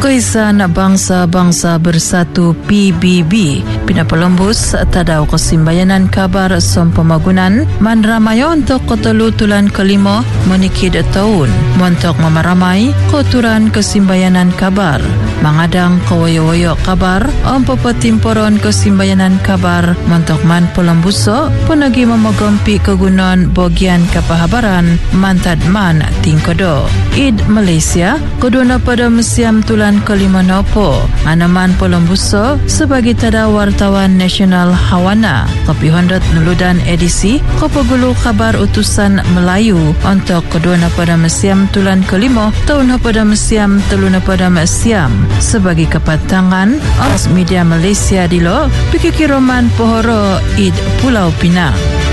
Perkuisan Bangsa-Bangsa Bersatu PBB pinapalembus tadau kesimbayanan kabar som pemagunan man ramai untuk ketulutulan kelima menikid tahun untuk memaramai koturan kesimbayanan kabar mengadang kawayo-wayo kabar petimporon kesimbayanan kabar untuk man pelembuso penagi memegampi kegunaan bagian kepahabaran mantad man tingkodo Id Malaysia kedua pada mesiam tulan kelima nopo anaman pelembuso sebagai tada wartawan nasional Hawana kopi 100 nuludan edisi kopogulu kabar utusan Melayu untuk kedua pada mesiam tulan kelima tahun pada mesiam teluna pada mesiam sebagai kepatangan os media Malaysia dilo pikir roman pohoro Id Pulau Pinang.